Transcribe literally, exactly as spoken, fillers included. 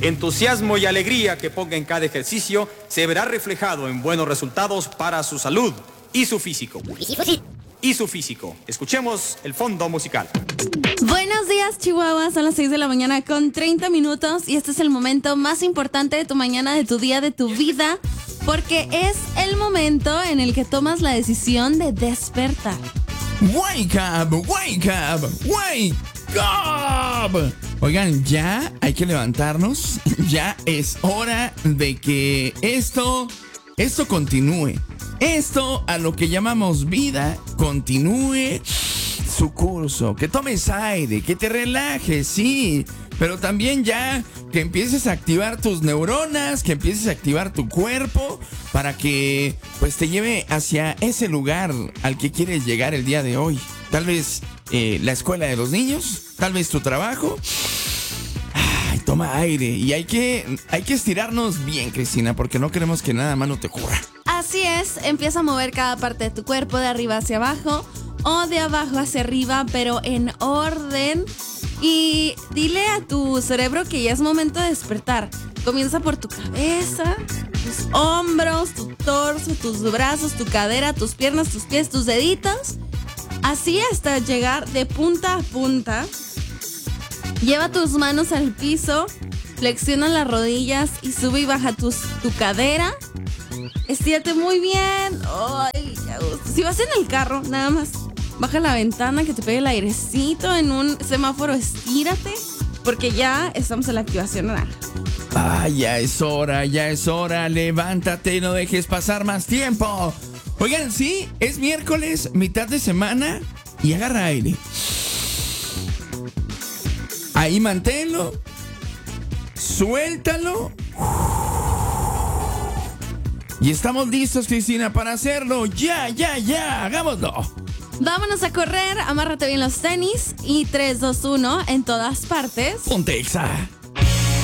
Entusiasmo y alegría que ponga en cada ejercicio se verá reflejado en buenos resultados para su salud y su físico. Y su físico. Escuchemos el fondo musical. Buenos días, Chihuahua. Son las seis de la mañana con treinta minutos y este es el momento más importante de tu mañana, de tu día, de tu vida, porque es el momento en el que tomas la decisión de despertar. Wake up, wake up, wake up. Oigan, ya hay que levantarnos. Ya es hora de que esto, esto continúe. Esto, a lo que llamamos vida, continúe su curso. Que tomes aire, que te relajes, sí. Pero también ya que empieces a activar tus neuronas, que empieces a activar tu cuerpo para que pues te lleve hacia ese lugar al que quieres llegar el día de hoy. Tal vez eh, la escuela de los niños, tal vez tu trabajo. Ay, toma aire. Y hay que, hay que estirarnos bien, Cristina, porque no queremos que nada malo te ocurra. Así es, empieza a mover cada parte de tu cuerpo de arriba hacia abajo o de abajo hacia arriba, pero en orden. Y dile a tu cerebro que ya es momento de despertar. Comienza por tu cabeza, tus hombros, tu torso, tus brazos, tu cadera, tus piernas, tus pies, tus deditos. Así hasta llegar de punta a punta. Lleva tus manos al piso, flexiona las rodillas y sube y baja tus, tu cadera. Estírate muy bien. Ay, ya gusto. Si vas en el carro, nada más baja la ventana, que te pegue el airecito en un semáforo, estírate, porque ya estamos en la activación naranja. Ah, ya es hora, ya es hora. Levántate y no dejes pasar más tiempo. Oigan, sí, es miércoles, mitad de semana, y agarra aire. Ahí manténlo. Suéltalo. Y estamos listos, Cristina, para hacerlo. Ya, ya, ya, hagámoslo. Vámonos a correr, amárrate bien los tenis y tres, dos, uno en todas partes. Ponte Exa.